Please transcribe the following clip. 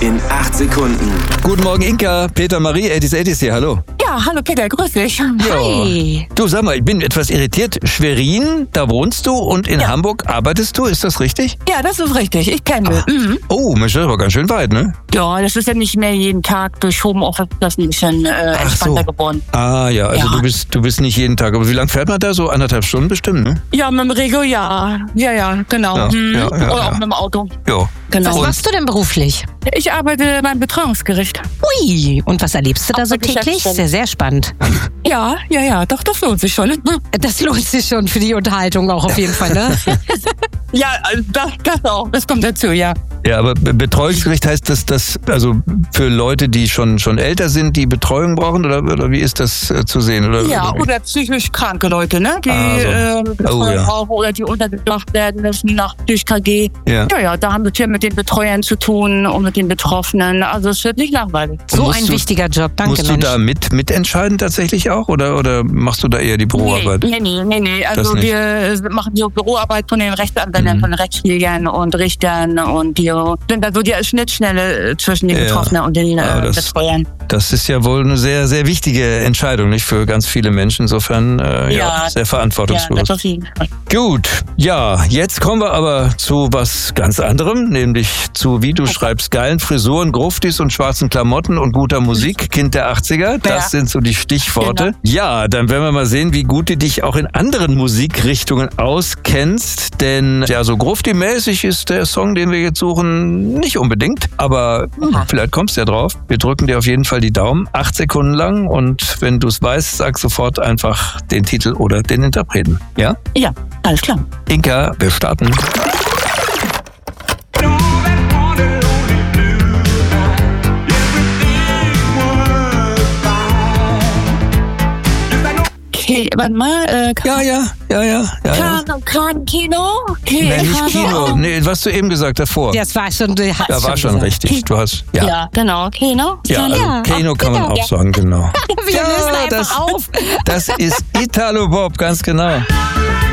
in 8 Sekunden. Guten Morgen, Inka. Peter Marie, 80s hier, hallo. Ja, hallo Peter, grüß dich. Hi. Du, sag mal, ich bin etwas irritiert. Schwerin, da wohnst du und in Hamburg arbeitest du, ist das richtig? Ja, das ist richtig, ich pendel. Oh, Mensch, das ist aber ganz schön weit, ne? Ja, das ist ja nicht mehr jeden Tag durch Homeoffice, das ist ein bisschen entspannter geworden. Ah ja, also du bist nicht jeden Tag. Aber wie lange fährt man da? So 1,5 Stunden bestimmt, ne? Ja, mit dem Rego, ja, genau. Ja, Oder auch mit dem Auto. Ja. Genau. Was machst du denn beruflich? Ich arbeite beim Betreuungsgericht. Ui, und was erlebst du da so täglich? Sehr, sehr spannend. Ja, doch, das lohnt sich schon. Das lohnt sich schon für die Unterhaltung auch auf jeden Fall, ne? Ja, das auch, das kommt dazu, ja. Ja, aber Betreuungsgericht heißt das also für Leute, die schon älter sind, die Betreuung brauchen oder wie ist das zu sehen? Oder psychisch kranke Leute, ne? Die Betreuung brauchen oder die untergebracht werden müssen nach KG. Ja, da haben wir hier mit den Betreuern zu tun und mit den Betroffenen. Also es wird nicht langweilig. So ein wichtiger Job, danke Mensch. Musst du da mitentscheiden tatsächlich auch oder machst du da eher die Büroarbeit? Nee. Also wir machen die Büroarbeit von den Rechtsanwälten, von den Rechtspflegern und Richtern und die sind da so die Schnittstelle zwischen den Betroffenen und den Betreuern. Das ist ja wohl eine sehr, sehr wichtige Entscheidung, nicht für ganz viele Menschen. Insofern sehr verantwortungslos. Ja, das auf jeden Fall. Gut, ja, jetzt kommen wir aber zu was ganz anderem, nämlich zu, wie du schreibst, geilen Frisuren, Gruftis und schwarzen Klamotten und guter Musik, Kind der 80er. Das sind so die Stichworte. Genau. Ja, dann werden wir mal sehen, wie gut du dich auch in anderen Musikrichtungen auskennst, denn ja, so Grufti-mäßig ist der Song, den wir jetzt suchen, nicht unbedingt, aber vielleicht kommst du ja drauf. Wir drücken dir auf jeden Fall die Daumen, 8 Sekunden lang, und wenn du es weißt, sag sofort einfach den Titel oder den Interpreten. Ja? Ja, alles klar. Inka, wir starten. Okay, warte mal. Ja. Kino? Okay, Nein, nicht Kino. Nee, was du eben gesagt hast davor. Das war schon, da war schon richtig. Du hast, ja, genau. Kino? Ja, also Kino kann man auch sagen, genau. Wir lösen einfach auf. Das ist Italo Bob, ganz genau.